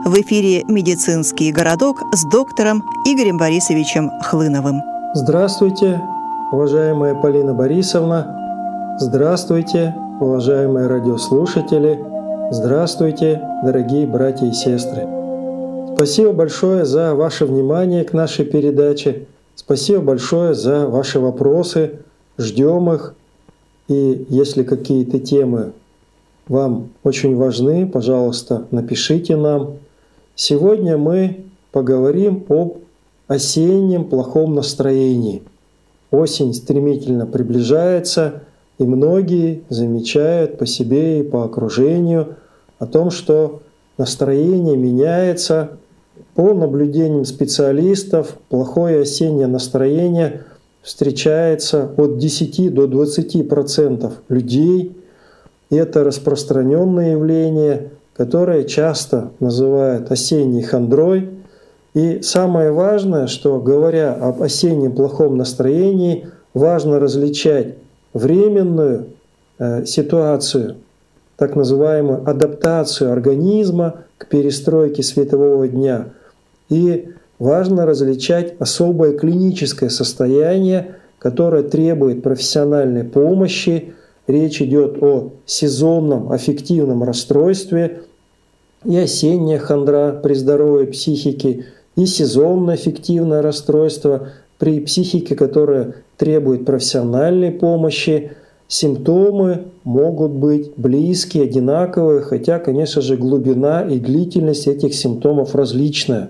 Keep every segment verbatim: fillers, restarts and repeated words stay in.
В эфире «Медицинский городок» с доктором Игорем Борисовичем Хлыновым. Здравствуйте, уважаемая Полина Борисовна. Здравствуйте, уважаемые радиослушатели. Здравствуйте, дорогие братья и сестры. Спасибо большое за ваше внимание к нашей передаче. Спасибо большое за ваши вопросы. Ждем их. И если какие-то темы вам очень важны, пожалуйста, напишите нам. Сегодня мы поговорим об осеннем плохом настроении. Осень стремительно приближается, и многие замечают по себе и по окружению о том, что настроение меняется. По наблюдениям специалистов, плохое осеннее настроение встречается от десяти до двадцати процентов людей. И это распространенное явление, которое часто называют осенней хандрой. И самое важное, что говоря об осеннем плохом настроении, важно различать временную э, ситуацию, так называемую адаптацию организма к перестройке светового дня. И важно различать особое клиническое состояние, которое требует профессиональной помощи. Речь идет о сезонном аффективном расстройстве и осенняя хандра при здоровой психике, и сезонное аффективное расстройство при психике, которое требует профессиональной помощи. Симптомы могут быть близкие, одинаковые, хотя, конечно же, глубина и длительность этих симптомов различная.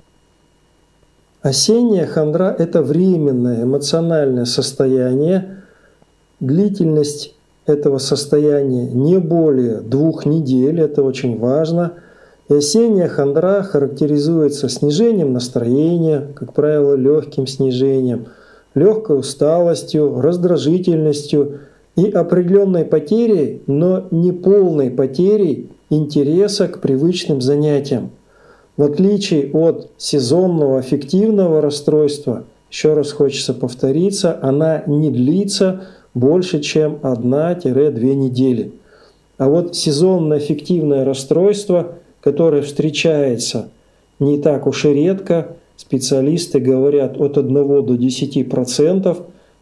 Осенняя хандра – это временное эмоциональное состояние. Длительность этого состояния не более двух недель, это очень важно. И осенняя хандра характеризуется снижением настроения, как правило, легким снижением, легкой усталостью, раздражительностью и определенной потерей, но не полной потерей интереса к привычным занятиям. В отличие от сезонного аффективного расстройства, еще раз хочется повториться, она не длится больше, чем одна-две недели. А вот сезонное аффективное расстройство, которое встречается не так уж и редко, специалисты говорят от одного до десяти процентов,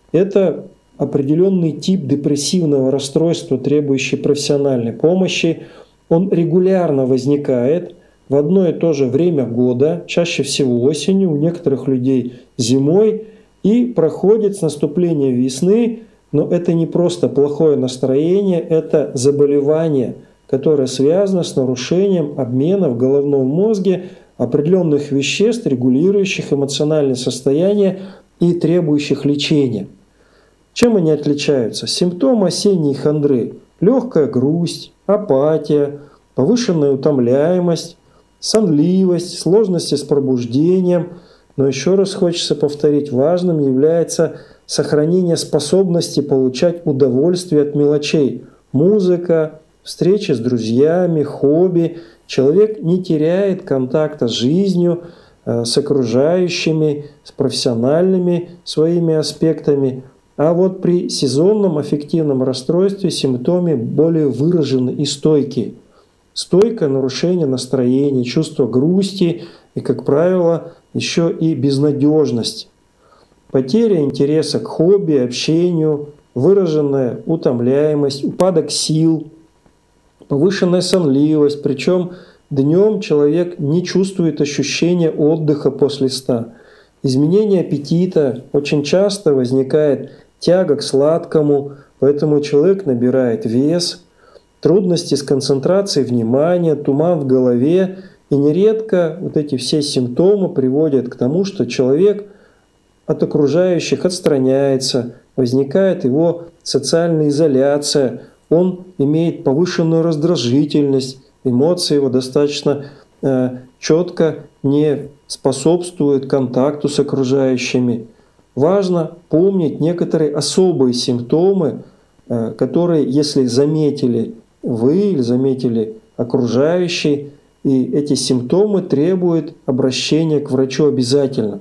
это определенный тип депрессивного расстройства, требующий профессиональной помощи. Он регулярно возникает в одно и то же время года, чаще всего осенью, у некоторых людей зимой, и проходит с наступлением весны. Но это не просто плохое настроение, это заболевание, которое связано с нарушением обмена в головном мозге определенных веществ, регулирующих эмоциональное состояние и требующих лечения. Чем они отличаются? Симптомы осенней хандры – легкая грусть, апатия, повышенная утомляемость, сонливость, сложности с пробуждением. Но еще раз хочется повторить, важным является сохранение способности получать удовольствие от мелочей. Музыка, встречи с друзьями, хобби. Человек не теряет контакта с жизнью, с окружающими, с профессиональными своими аспектами. А вот при сезонном аффективном расстройстве симптомы более выражены и стойкие. Стойкое нарушение настроения, чувство грусти и, как правило, еще и безнадежность. Потеря интереса к хобби, общению, выраженная утомляемость, упадок сил, повышенная сонливость. Причем днем человек не чувствует ощущения отдыха после сна. Изменение аппетита, очень часто возникает тяга к сладкому, поэтому человек набирает вес, трудности с концентрацией внимания, туман в голове. И нередко вот эти все симптомы приводят к тому, что человек от окружающих отстраняется, возникает его социальная изоляция, он имеет повышенную раздражительность, эмоции его достаточно э, четко не способствуют контакту с окружающими. Важно помнить некоторые особые симптомы, э, которые, если заметили вы или заметили окружающие, и эти симптомы требуют обращения к врачу обязательно.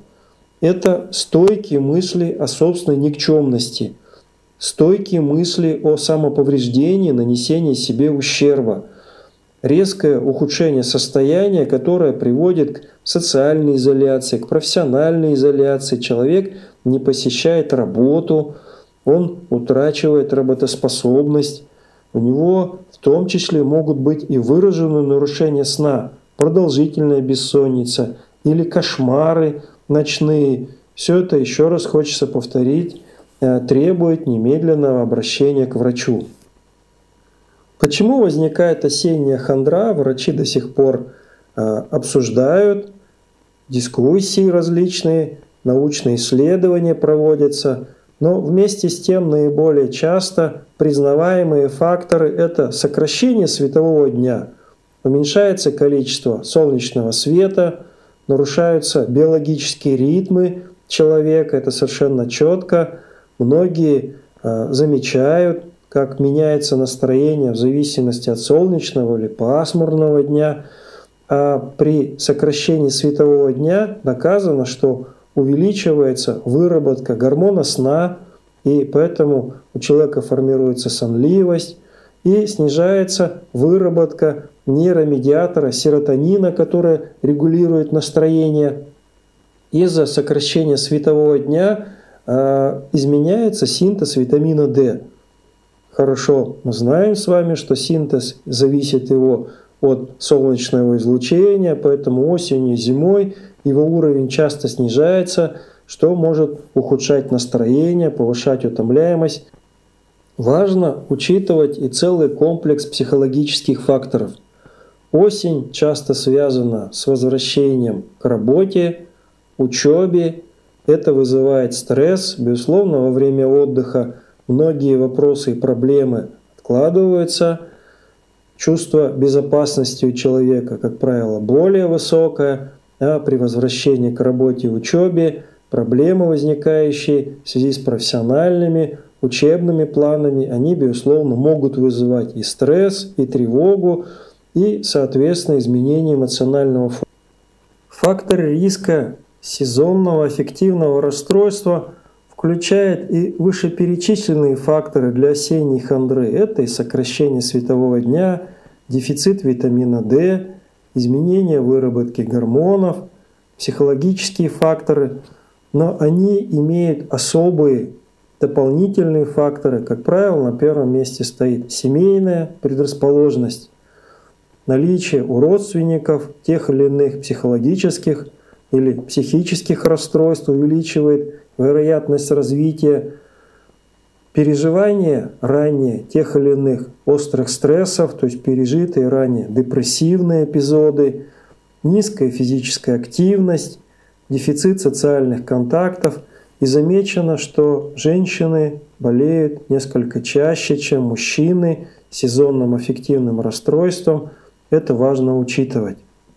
Это стойкие мысли о собственной никчемности, стойкие мысли о самоповреждении, нанесении себе ущерба. резкое ухудшение состояния, которое приводит к социальной изоляции, к профессиональной изоляции. Человек не посещает работу, он утрачивает работоспособность. У него в том числе могут быть и выраженные нарушения сна, продолжительная бессонница или кошмары ночные. Все это, еще раз хочется повторить, требует немедленного обращения к врачу. Почему возникает осенняя хандра, врачи до сих пор обсуждают, дискуссии различные, научные исследования проводятся, но вместе с тем наиболее часто признаваемые факторы – это сокращение светового дня, уменьшается количество солнечного света, нарушаются биологические ритмы человека, это совершенно четко. Многие замечают, как меняется настроение в зависимости от солнечного или пасмурного дня. А при сокращении светового дня доказано, что увеличивается выработка гормона сна, и поэтому у человека формируется сонливость, и снижается выработка нейромедиатора серотонина, который регулирует настроение. Из-за сокращения светового дня э, изменяется синтез витамина D. Хорошо, мы знаем с вами, что синтез зависит его от солнечного излучения, поэтому осенью и зимой его уровень часто снижается, что может ухудшать настроение, повышать утомляемость. Важно учитывать и целый комплекс психологических факторов. Осень часто связана с возвращением к работе, учебе. Это вызывает стресс. Безусловно, во время отдыха многие вопросы и проблемы откладываются. Чувство безопасности у человека, как правило, более высокое. А при возвращении к работе и учебе проблемы, возникающие в связи с профессиональными, учебными планами, они, безусловно, могут вызывать и стресс, и тревогу, и, соответственно, изменение эмоционального фона. Факторы риска сезонного аффективного расстройства включают и вышеперечисленные факторы для осенней хандры. Это и сокращение светового дня, дефицит витамина D, изменение выработки гормонов, психологические факторы, но они имеют особые дополнительные факторы. Как правило, на первом месте стоит семейная предрасположенность, наличие у родственников тех или иных психологических или психических расстройств увеличивает вероятность развития, переживание ранее тех или иных острых стрессов, то есть пережитые ранее депрессивные эпизоды, низкая физическая активность, дефицит социальных контактов. И замечено, что женщины болеют несколько чаще, чем мужчины сезонным аффективным расстройством. Это важно учитывать.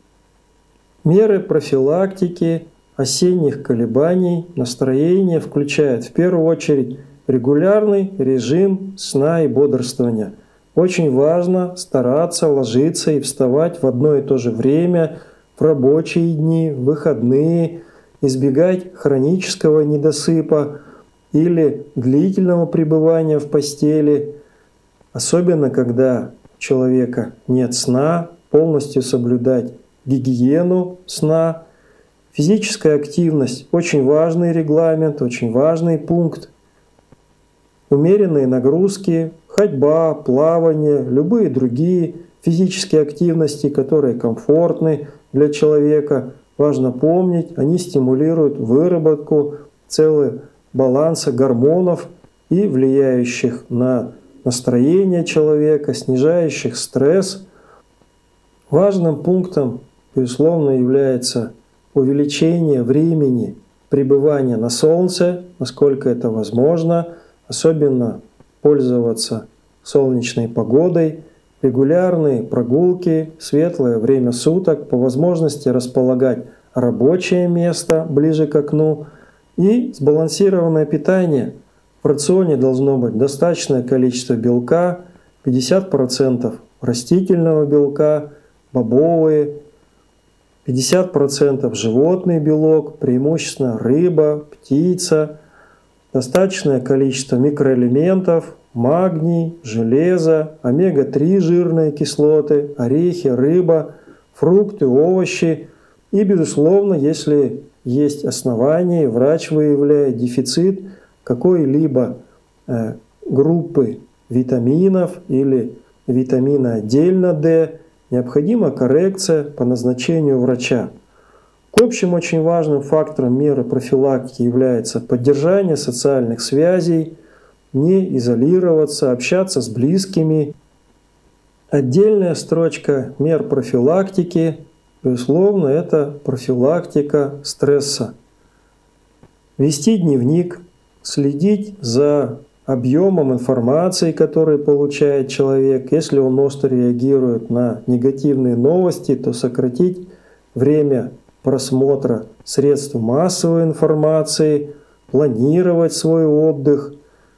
Меры профилактики осенних колебаний настроения включают в первую очередь регулярный режим сна и бодрствования. Очень важно стараться ложиться и вставать в одно и то же время в рабочие дни, в выходные, избегать хронического недосыпа или длительного пребывания в постели, особенно когда у человека нет сна, полностью соблюдать гигиену сна. Физическая активность – очень важный регламент, очень важный пункт. Умеренные нагрузки, ходьба, плавание, любые другие физические активности, которые комфортны для человека. Важно помнить, они стимулируют выработку целого баланса гормонов и влияющих на настроение человека, снижающих стресс. Важным пунктом, безусловно, является увеличение времени пребывания на солнце, насколько это возможно, особенно пользоваться солнечной погодой, регулярные прогулки, светлое время суток, по возможности располагать рабочее место ближе к окну и сбалансированное питание. В рационе должно быть достаточное количество белка, пятьдесят процентов растительного белка, бобовые, пятьдесят процентов животный белок, преимущественно рыба, птица, достаточное количество микроэлементов, магний, железо, омега три жирные кислоты, орехи, рыба, фрукты, овощи. И, безусловно, если есть основания, врач выявляет дефицит какой-либо э, группы витаминов или витамина отдельно D, необходима коррекция по назначению врача. К общим очень важным фактором меры профилактики является поддержание социальных связей, не изолироваться, общаться с близкими. Отдельная строчка мер профилактики, безусловно, это профилактика стресса. Вести дневник, следить за объемом информации, который получает человек. Если он остро реагирует на негативные новости, то сократить время просмотра средств массовой информации, планировать свой отдых.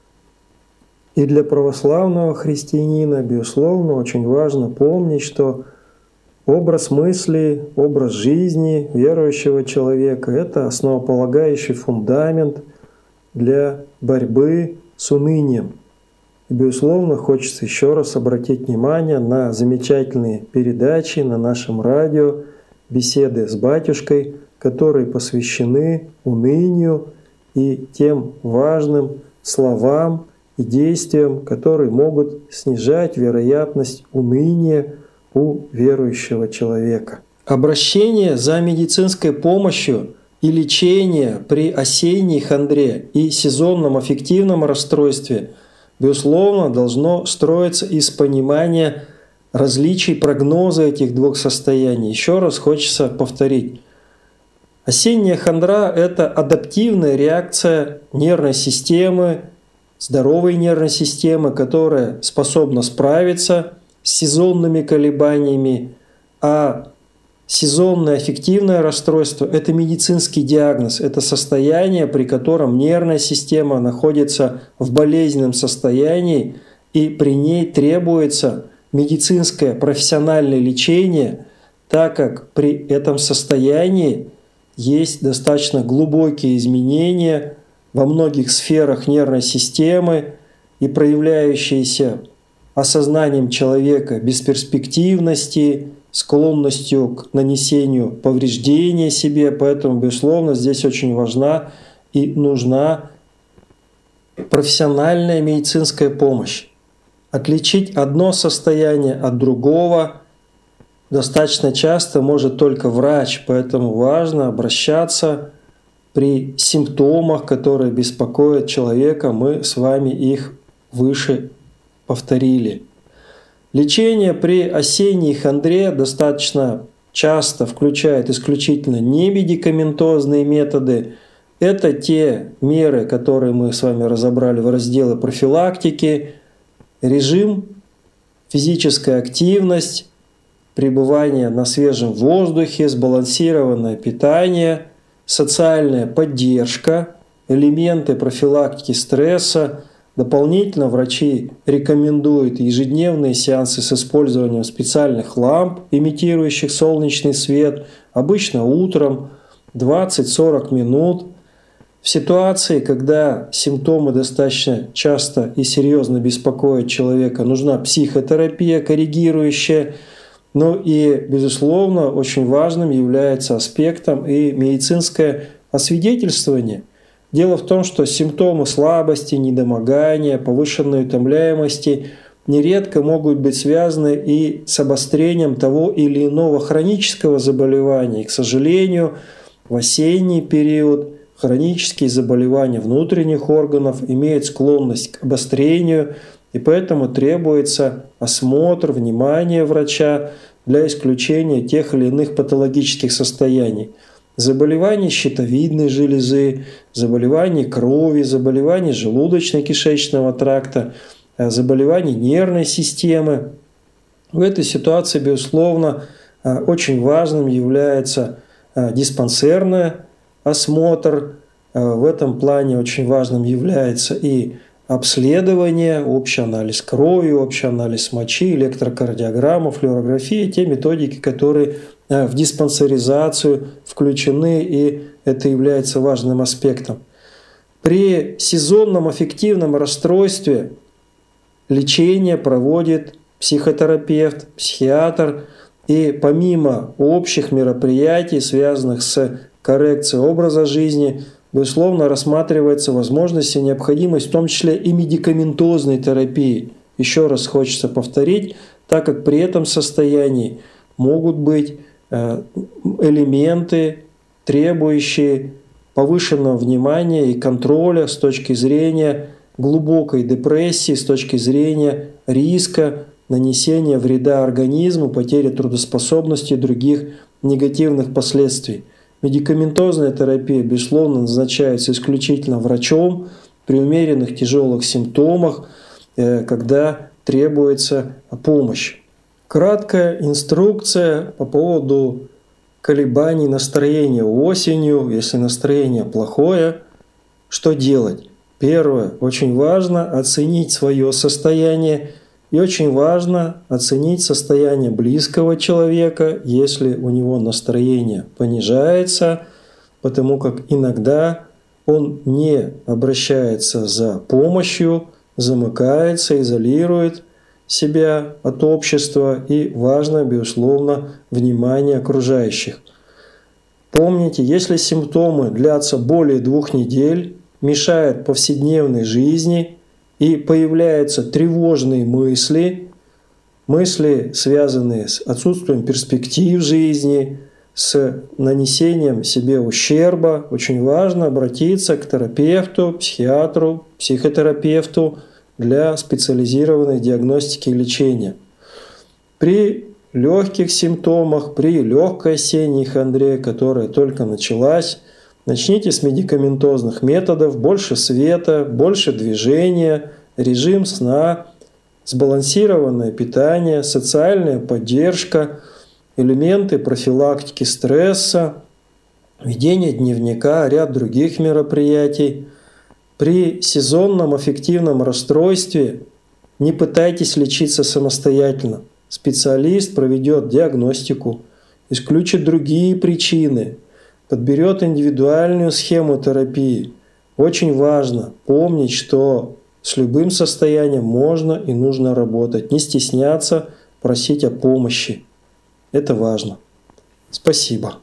И для православного христианина, безусловно, очень важно помнить, что образ мысли, образ жизни верующего человека – это основополагающий фундамент для борьбы с унынием. И, безусловно, хочется еще раз обратить внимание на замечательные передачи на нашем радио, беседы с батюшкой, которые посвящены унынию и тем важным словам и действиям, которые могут снижать вероятность уныния у верующего человека. Обращение за медицинской помощью и лечение при осенней хандре и сезонном аффективном расстройстве, безусловно, должно строиться из понимания различий прогноза этих двух состояний. Еще раз хочется повторить. Осенняя хандра – это адаптивная реакция нервной системы, здоровой нервной системы, которая способна справиться с сезонными колебаниями, а сезонное аффективное расстройство – это медицинский диагноз, это состояние, при котором нервная система находится в болезненном состоянии, и при ней требуется медицинское профессиональное лечение, так как при этом состоянии есть достаточно глубокие изменения во многих сферах нервной системы и проявляющиеся осознанием человека бесперспективности, склонностью к нанесению повреждения себе. Поэтому, безусловно, здесь очень важна и нужна профессиональная медицинская помощь. Отличить одно состояние от другого достаточно часто может только врач, поэтому важно обращаться при симптомах, которые беспокоят человека. Мы с вами их выше повторили. Лечение при осенней хандре достаточно часто включает исключительно немедикаментозные методы. Это те меры, которые мы с вами разобрали в разделе профилактики. Режим, физическая активность, пребывание на свежем воздухе, сбалансированное питание, социальная поддержка, элементы профилактики стресса. Дополнительно врачи рекомендуют ежедневные сеансы с использованием специальных ламп, имитирующих солнечный свет, обычно утром, двадцать-сорок минут. В ситуации, когда симптомы достаточно часто и серьезно беспокоят человека, нужна психотерапия коррегирующая. Ну и, безусловно, очень важным является аспектом и медицинское освидетельствование. Дело в том, что симптомы слабости, недомогания, повышенной утомляемости нередко могут быть связаны и с обострением того или иного хронического заболевания. И, к сожалению, в осенний период хронические заболевания внутренних органов имеют склонность к обострению, и поэтому требуется осмотр, внимание врача для исключения тех или иных патологических состояний. Заболевания щитовидной железы, заболевания крови, заболевания желудочно-кишечного тракта, заболевания нервной системы. В этой ситуации, безусловно, очень важным является диспансерный осмотр. В этом плане очень важным является и обследование, общий анализ крови, общий анализ мочи, электрокардиограмма, флюорография, те методики, которые в диспансеризацию включены, и это является важным аспектом. При сезонном аффективном расстройстве лечение проводит психотерапевт, психиатр. И помимо общих мероприятий, связанных с коррекцией образа жизни, безусловно, рассматривается возможность и необходимость, в том числе и медикаментозной терапии. Еще раз хочется повторить, так как при этом состоянии могут быть элементы, требующие повышенного внимания и контроля с точки зрения глубокой депрессии, с точки зрения риска нанесения вреда организму, потери трудоспособности и других негативных последствий. Медикаментозная терапия, безусловно, назначается исключительно врачом при умеренных тяжелых симптомах, когда требуется помощь. Краткая инструкция по поводу колебаний настроения осенью, если настроение плохое, что делать? Первое, очень важно оценить свое состояние. И очень важно оценить состояние близкого человека, если у него настроение понижается, потому как иногда он не обращается за помощью, замыкается, изолирует себя от общества, и важно, безусловно, внимание окружающих. Помните, если симптомы длятся более двух недель, мешают повседневной жизни, и появляются тревожные мысли, мысли, связанные с отсутствием перспектив жизни, с нанесением себе ущерба, очень важно обратиться к терапевту, психиатру, психотерапевту для специализированной диагностики и лечения. При легких симптомах, при легкой осенней хандре, которая только началась, начните с медикаментозных методов: больше света, больше движения, режим сна, сбалансированное питание, социальная поддержка, элементы профилактики стресса, ведение дневника, ряд других мероприятий. При сезонном аффективном расстройстве не пытайтесь лечиться самостоятельно. Специалист проведет диагностику, исключит другие причины, подберет индивидуальную схему терапии. Очень важно помнить, что с любым состоянием можно и нужно работать. Не стесняться просить о помощи. Это важно. Спасибо.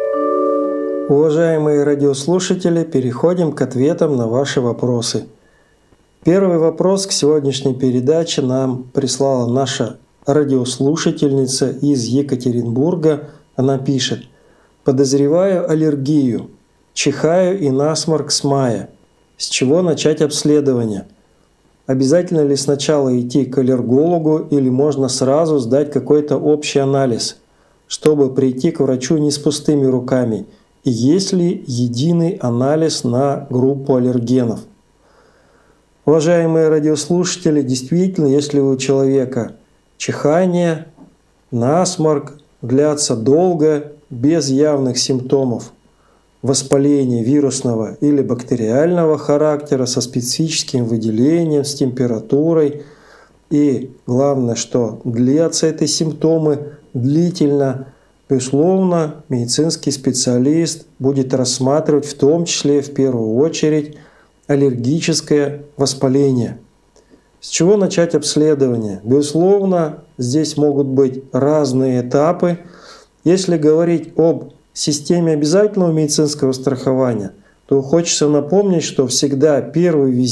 Уважаемые радиослушатели, переходим к ответам на ваши вопросы. Первый вопрос к сегодняшней передаче нам прислала наша радиослушательница из Екатеринбурга. Она пишет: «Подозреваю аллергию, чихаю и насморк с мая. С чего начать обследование? Обязательно ли сначала идти к аллергологу или можно сразу сдать какой-то общий анализ, чтобы прийти к врачу не с пустыми руками? И есть ли единый анализ на группу аллергенов?» Уважаемые радиослушатели, действительно, если у человека чихание, насморк длятся долго, без явных симптомов воспаления вирусного или бактериального характера, со специфическим выделением, с температурой, и главное, что длятся эти симптомы длительно, безусловно, медицинский специалист будет рассматривать в том числе, в первую очередь, аллергическое воспаление. С чего начать обследование? Безусловно, здесь могут быть разные этапы. Если говорить об системе обязательного медицинского страхования, то хочется напомнить, что всегда первый визит